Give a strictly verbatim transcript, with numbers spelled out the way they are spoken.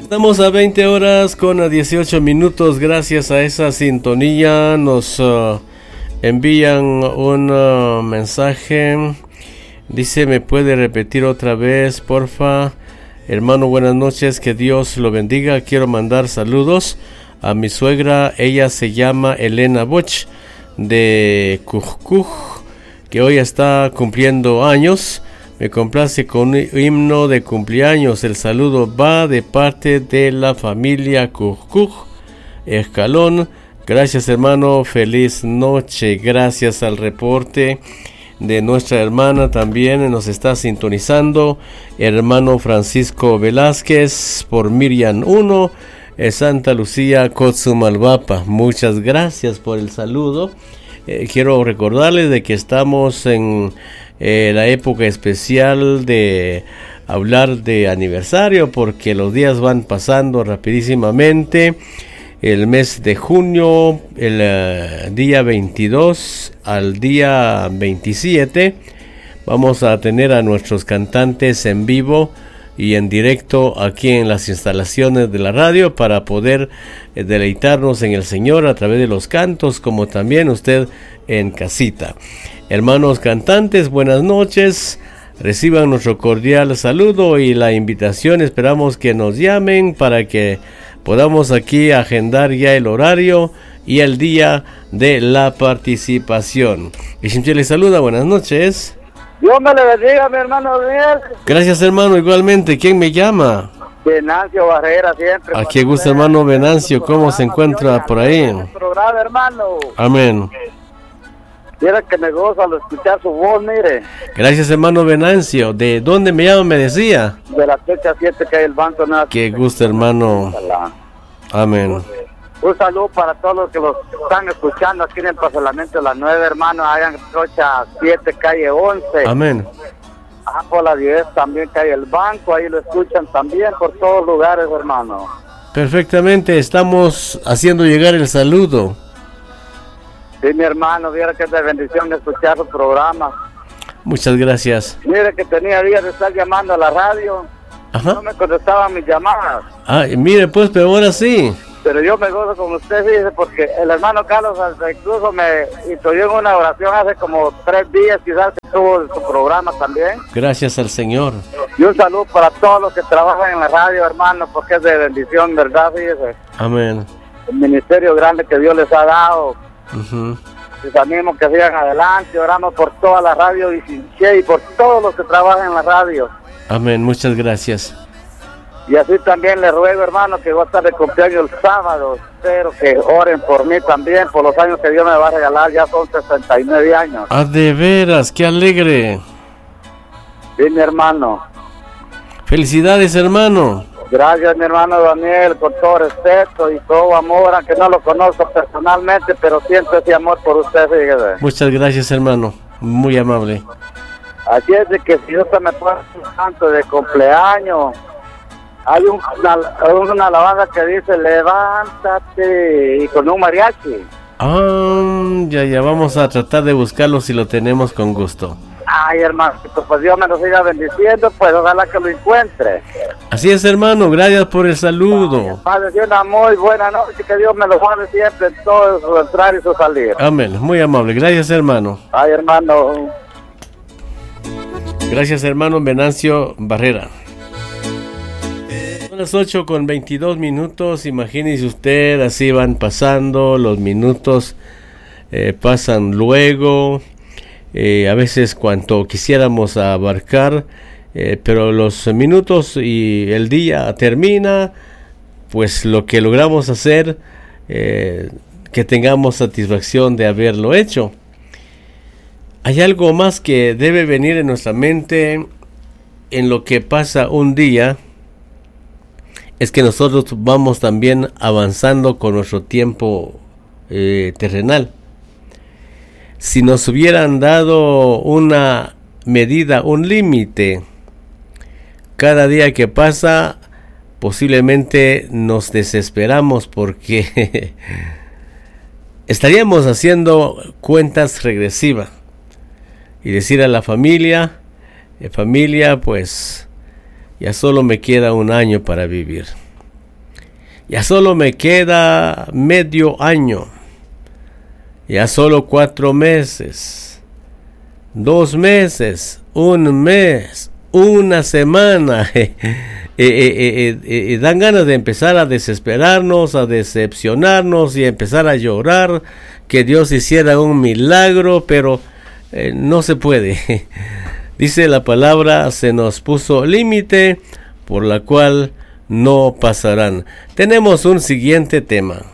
Estamos a veinte horas con a dieciocho minutos. Gracias a esa sintonía nos uh, envían un uh, mensaje. Dice, ¿me puede repetir otra vez, porfa? Hermano, buenas noches, que Dios lo bendiga. Quiero mandar saludos a mi suegra. Ella se llama Elena Boch de Cujcuj, que hoy está cumpliendo años. Me complace con un himno de cumpleaños. El saludo va de parte de la familia Cujcuj Escalón. Gracias, hermano. Feliz noche. Gracias al reporte de nuestra hermana, también nos está sintonizando hermano Francisco Velázquez por Miriam uno, Santa Lucía, Cotzumalvapa. Muchas gracias por el saludo. Eh, quiero recordarles de que estamos en eh, la época especial de hablar de aniversario, porque los días van pasando rapidísimamente. El mes de junio, el uh, día veintidós al día veintisiete, vamos a tener a nuestros cantantes en vivo y en directo aquí en las instalaciones de la radio para poder eh, deleitarnos en el Señor a través de los cantos, como también usted en casita. Hermanos cantantes, buenas noches. Reciban nuestro cordial saludo y la invitación. Esperamos que nos llamen para que podamos aquí agendar ya el horario y el día de la participación. Y Shimche les saluda, buenas noches. Dios me le bendiga, mi hermano Daniel. Gracias, hermano, igualmente. ¿Quién me llama? Venancio Barrera, siempre. ¿A qué gusto, hermano Venancio? ¿Cómo se encuentra por ahí? Programa, hermano. Amén. Quiera que me goza al escuchar su voz, mire. Gracias, hermano Venancio. ¿De dónde me llama, me decía? De la fecha siete que hay el banco. Nada. Qué gusto, hermano. Amén. Un saludo para todos los que los están escuchando aquí en el parcelamiento de las nueve, hermanos. Hagan fecha siete, calle once. Amén. Ajá, por la diez también cae el banco. Ahí lo escuchan también por todos lugares, hermano. Perfectamente, estamos haciendo llegar el saludo. Sí, mi hermano, viera que es de bendición escuchar su programa. Muchas gracias. Mire que tenía días de estar llamando a la radio. Ajá. No me contestaban mis llamadas. Ah, mire pues, pero ahora sí. Pero yo me gozo con usted, dice, porque el hermano Carlos incluso me instruyó en una oración hace como tres días, quizás que tuvo su programa también. Gracias al Señor. Y un saludo para todos los que trabajan en la radio, hermano, porque es de bendición, ¿verdad? Fíjese. Amén. El ministerio grande que Dios les ha dado. Uh-huh. Les animo que sigan adelante, oramos por toda la radio y, y por todos los que trabajan en la radio. Amén, muchas gracias. Y así también les ruego, hermano, que voy a estar de cumpleaños el sábado. Espero que oren por mí también, por los años que Dios me va a regalar. Ya son sesenta y nueve años. Ah, de veras, qué alegre. Sí, mi hermano. Felicidades, hermano. Gracias, mi hermano Daniel, con todo respeto y todo amor, aunque no lo conozco personalmente, pero siento ese amor por usted, fíjese. Muchas gracias, hermano, muy amable. Así es de que si yo se me pone un canto de cumpleaños, hay un, una, una alabanza que dice, levántate, y con un mariachi. Ah, ya, ya, vamos a tratar de buscarlo si lo tenemos con gusto. Ay, hermano, pues Dios me lo siga bendiciendo, pues ojalá que lo encuentre. Así es, hermano, gracias por el saludo. Padre, una muy buena noche, que Dios me lo guarde siempre en todo su entrar y su salir. Amén, muy amable, gracias, hermano. Ay, hermano. Gracias, hermano Venancio Barrera. Son las ocho con veintidós minutos, imagínese usted, así van pasando los minutos, eh, pasan luego. Eh, a veces cuanto quisiéramos abarcar, eh, pero los minutos y el día termina, pues lo que logramos hacer, eh, que tengamos satisfacción de haberlo hecho. Hay algo más que debe venir en nuestra mente en lo que pasa un día, es que nosotros vamos también avanzando con nuestro tiempo eh, terrenal. Si nos hubieran dado una medida, un límite, cada día que pasa, posiblemente nos desesperamos porque estaríamos haciendo cuentas regresivas y decir a la familia, eh, familia, pues ya solo me queda un año para vivir. Ya solo me queda medio año. Ya solo cuatro meses. Dos meses. Un mes. Una semana. eh, eh, eh, eh, eh, dan ganas de empezar a desesperarnos, a decepcionarnos y empezar a llorar que Dios hiciera un milagro, pero eh, no se puede. Dice la palabra, se nos puso límite por la cual no pasarán. Tenemos un siguiente tema.